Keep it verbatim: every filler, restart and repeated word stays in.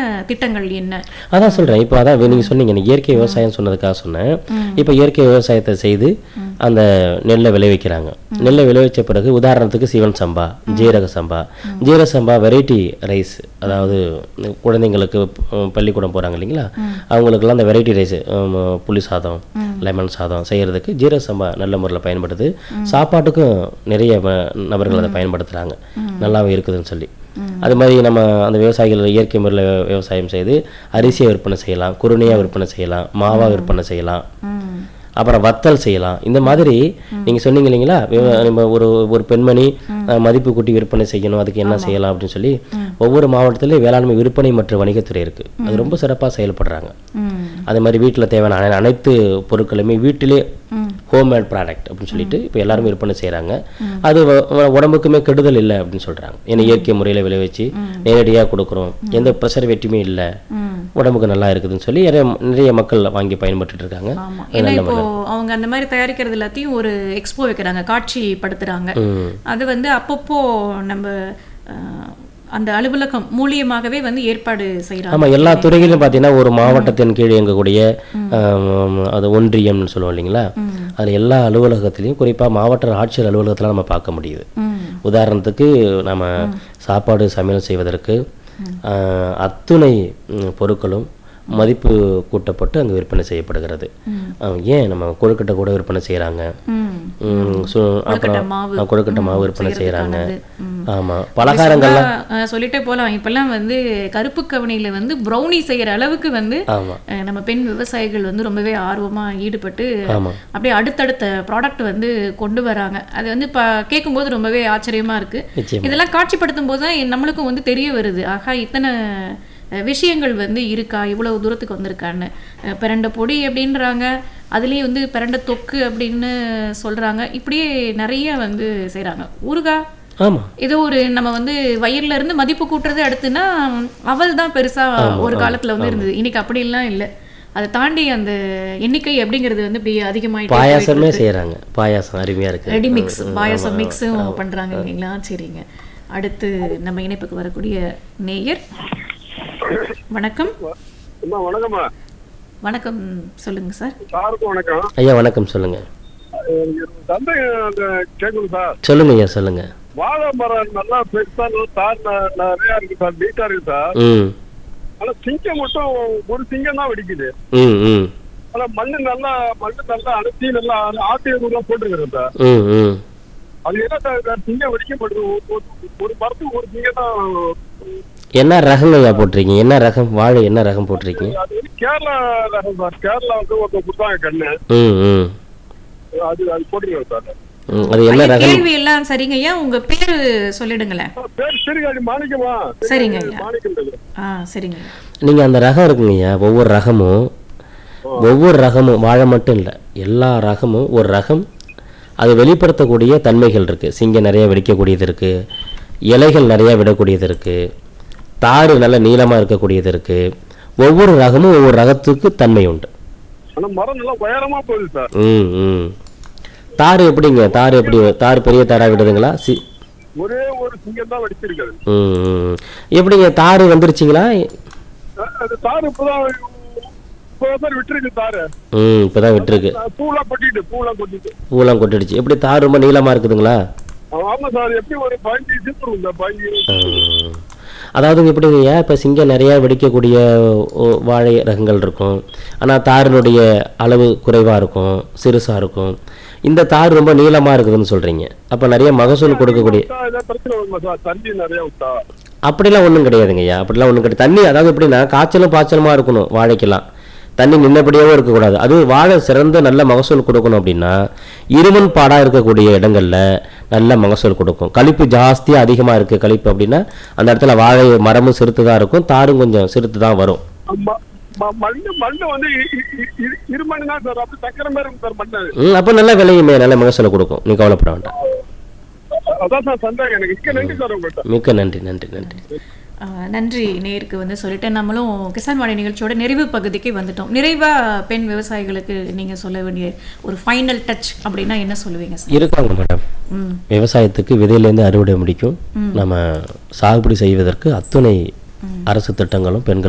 திட்டங்கள் என்ன? அதான் சொல்றேன். இப்போ அதான் நீங்க சொன்னீங்க இயற்கை விவசாயம் சொன்னதுக்காக சொன்னேன். இப்போ இயற்கை விவசாயத்தை செய்து அந்த நெல்லை விளைவிக்கிறாங்க. நெல்லை விளைவிச்ச பிறகு உதாரணத்துக்கு சிவன் சம்பா, ஜீரக சம்பா, ஜீரக சம்பா வெரைட்டி ரைஸ், அதாவது குழந்தைங்களுக்கு பள்ளிக்கூடம் போறாங்க இல்லைங்களா, அவங்களுக்குலாம் அந்த வெரைட்டி ரைஸ் புளி சாதம், லெமன் சாதம் செய்யறதுக்கு ஜீரக சம்பா நல்ல முறையில் பயன்படுது. சாப்பாட்டுக்கும் நிறைய நபர்கள் அதை பயன்படுத்துறாங்க, நல்லாவும் இருக்குதுன்னு சொல்லி. அது மாதிரி நம்ம அந்த விவசாயிகள் இயற்கை முறையில் விவசாயம் செய்து அரிசியை விற்பனை செய்யலாம், குருணையாக விற்பனை செய்யலாம், மாவா விற்பனை செய்யலாம், அப்புறம் வத்தல் செய்யலாம். இந்த மாதிரி நீங்கள் சொன்னீங்க இல்லைங்களா, நம்ம ஒரு ஒரு பெண்மணி மதிப்பு கூட்டி விற்பனை செய்யணும், அதுக்கு என்ன செய்யலாம் அப்படின்னு சொல்லி ஒவ்வொரு மாவட்டத்திலேயும் வேளாண்மை விற்பனை மற்றும் வணிகத்துறை இருக்குது. அது ரொம்ப சிறப்பாக செயல்படுறாங்க. அதே மாதிரி வீட்டில் தேவையான அனைத்து பொருட்களுமே வீட்டிலே ஹோம்மேட் ப்ராடக்ட் அப்படின்னு சொல்லிட்டு இப்போ எல்லாருமே விற்பனை செய்கிறாங்க. அது உடம்புக்குமே கெடுதல் இல்லை அப்படின்னு சொல்கிறாங்க. ஏன்னா இயற்கை முறையில் விளைவிச்சு நேரடியாக கொடுக்குறோம், எந்த ப்ரெஷர்வேட்டியுமே இல்லை, உடம்புக்கு நல்லா இருக்குதுன்னு சொல்லி நிறைய மக்கள் வாங்கி பயன்பட்டு இருக்காங்க. இப்போ அவங்க அந்த மாதிரி தயாரிக்கிறது எல்லாத்தையும் ஒரு எக்ஸ்போ வைக்கிறாங்க, காட்சிப்படுத்துறாங்க. அது வந்து அப்பப்போ நம்ம அந்த அலுவலகம் மூலியமாகவே வந்து ஏற்பாடு செய்யறாங்க. ஆமா, எல்லா துறைகளிலும் பார்த்தீங்கன்னா ஒரு மாவட்டத்தின் கீழ் இயங்கக்கூடிய அது ஒன்றியம்னு சொல்லுவோம் இல்லைங்களா, அதில் எல்லா அலுவலகத்திலையும் குறிப்பாக மாவட்ட ஆட்சியர் அலுவலகத்தில் நம்ம பார்க்க முடியுது. உதாரணத்துக்கு நம்ம சாப்பாடு சமையல் செய்வதற்கு அத்துணை பொருட்களும் மதிப்பு கூட்டப்பட்டு அங்கே விற்பனை செய்யப்படுகிறது. ஏன் நம்ம கொழுக்கட்டை கூட விற்பனை செய்கிறாங்க, அப்புறம் கொழுக்கட்டை மாவு விற்பனை செய்கிறாங்க. ஆமாம், பலகாரங்கள்லாம் சொல்லிட்டே போகலாம். இப்பெல்லாம் வந்து கருப்பு கவனியில் வந்து ப்ரௌனி செய்கிற அளவுக்கு வந்து நம்ம பெண் விவசாயிகள் வந்து ரொம்பவே ஆர்வமாக ஈடுபட்டு அப்படியே அடுத்தடுத்த ப்ராடக்ட் வந்து கொண்டு வராங்க. அது வந்து இப்போ கேட்கும்போது ரொம்பவே ஆச்சரியமாக இருக்குது. இதெல்லாம் காட்சிப்படுத்தும் போது தான் நம்மளுக்கும் வந்து தெரிய வருது, ஆகா இத்தனை விஷயங்கள் வந்து இருக்கா, இவ்வளவு தூரத்துக்கு வந்திருக்கான்னு. பிரண்டை பொடி அப்படின்றாங்க, அதுலேயே வந்து பிரண்டை தொக்கு அப்படின்னு சொல்கிறாங்க. இப்படியே நிறைய வந்து செய்கிறாங்க. ஊறுகாய் ஏதோ ஒரு நம்ம வந்து வயல்ல இருந்து மதிப்பு கூட்டுறது அடுத்துன்னா அவள் தான் பெருசா ஒரு காலத்துல வந்து இருந்தது. இன்னைக்கு அப்படி எல்லாம் இல்லை. அதை தாண்டி அந்த எண்ணிக்கை அப்படிங்கிறது வந்து இப்படி அதிகமாயிட்டு பாயாசமே செய்யறாங்க. பாயாசம் அருமையா இருக்கு, ரெடி மிக்ஸ் பாயாசம் மிக்ஸும் பண்றாங்க இல்லைங்களா. சரிங்க, அடுத்து நம்ம இணைப்புக்கு வரக்கூடிய நேயர். வணக்கம். வணக்கம்மா. வணக்கம், சொல்லுங்க சார். வணக்கம் ஐயா. வணக்கம், சொல்லுங்க. சொல்லுங்க ஐயா, சொல்லுங்க. வாழை மரம் நல்லா பெருசா தார் நிறையா இருக்கு சார், நீட்டா இருக்கு சார். ஆனா சிங்கம் மட்டும் ஒரு சிங்கம் தான் வெடிக்குது. ஆனா மண்ணு நல்லா மண்ணு நல்லா அழுத்தி நல்லா ஆட்டு எல்லாம் போட்டுருக்கிறேன் சார். அது என்ன சார் சிங்கம் வெடிக்க மாட்டேங்குது, ஒரு மரத்துக்கு ஒரு சிங்கம் தான். என்ன ரகம் ஐயா போட்டிருக்கீங்க? என்ன ரகம் வாழை, என்ன ரகம் போட்டிருக்கீங்க? அது வந்து கேரளா ரகம் சார். கேரளா வந்து ஒருத்தர் கொடுத்தாங்க கண்ணு, அது அது போட்டுருக்கேன் சார். அது என்ன ரகம்? கேள்வி எல்லாம் சரிங்க ஐயா, உங்க பேரு சொல்லிடுங்களேன். பேர் சரிங்க, மாணிக்கமா. சரிங்க ஐயா. ஆ சரிங்க. நீங்க அந்த ரகம் இருக்குங்க ஐயா, ஒவ்வொரு ரகமும் ஒவ்வொரு ரகமும் வாழை மட்டும் இல்லை, எல்லா ரகமும் ஒரு ரகம் அது வெளிப்படுத்தக்கூடிய தன்மைகள் இருக்கு. சிங்கம் நிறைய வெடிக்கக்கூடியது இருக்கு, இலைகள் நிறைய விடக்கூடியது இருக்கு, தாடு நல்ல நீளமா இருக்கக்கூடியது இருக்கு. ஒவ்வொரு ரகமும் ஒவ்வொரு ரகத்துக்கு தன்மை உண்டு. ம் ம் தாறு எப்படிங்க? தாறு எப்படி? தாறு பெரிய தாரா விடுதுங்களா? சி ஒரே ஒரு சிங்கம் தான் வெடிச்சிருக்காது. ம் எப்படிங்க தாறு வந்துருச்சுங்களா? அது தாறு இப்பதான் இப்பதான் விட்டுருக்கு தாறு. ம் இப்பதான் விட்டுருக்கு. பூலாம் கொட்டிட்டு பூலாம் கொட்டிட்டு பூலாம் கொட்டிடுச்சு. எப்படி தாறு ரொம்ப நீளமா இருக்குதுங்களா? ஆமா சார், எப்படி ஒரு பதினஞ்சு சிப்பர் உண்டா பதினஞ்சு. அதாவது எப்படிங்கய்யா, இப்போ சிங்கம் நிறையா வெடிக்கக்கூடிய வாழை ரகங்கள் இருக்கும், ஆனால் தாரினுடைய அளவு குறைவாக இருக்கும், சிறுசாக இருக்கும். இந்த தார் ரொம்ப நீளமாக இருக்குதுன்னு சொல்கிறீங்க, அப்போ நிறைய மகசூல் கொடுக்கக்கூடிய. அப்படிலாம் ஒன்றும் கிடையாதுங்கய்யா, அப்படிலாம் ஒன்றும் கிடையாது. தண்ணி அதாவது எப்படின்னா காய்ச்சலும் பாய்ச்சலுமா இருக்கணும் வாழைக்கெல்லாம், தண்ணி நின்னபடியாகவும் இருக்கக்கூடாது. அது வாழை சிறந்த நல்ல மகசூல் கொடுக்கணும் அப்படின்னா இருமன் பாடாக இருக்கக்கூடிய இடங்கள்ல நல்ல மகசூல் கொடுக்கும். கழிப்பு ஜாஸ்தியாக அதிகமாக இருக்குது கழிப்பு அப்படின்னா அந்த இடத்துல வாழை மரமும் சிறுத்து தான் இருக்கும், தாரும் கொஞ்சம் சிறுத்து தான் வரும். அப்போ நல்ல விளையுமே, நல்ல மகசூலை கொடுக்கும், நீ கவலைப்பட வேண்டாம். மிக்க நன்றி நன்றி நன்றி நன்றி. நேருக்கு வந்து சொல்லிட்டேன். நம்மளும் கிசான் வாணி நிகழ்ச்சியோட நிறைவு பகுதிக்கு வந்துட்டோம். நிறைவாக பெண் விவசாயிகளுக்கு நீங்கள் சொல்ல வேண்டிய ஒரு ஃபைனல் டச் அப்படின்னா என்ன சொல்லுவீங்க சார்? இருக்காங்க மேடம், விவசாயத்துக்கு விதையிலேருந்து அறுவடை முடிக்கும் நம்ம சாகுபடி செய்வதற்கு அத்துணை அரசு திட்டங்களும் பெண்கள்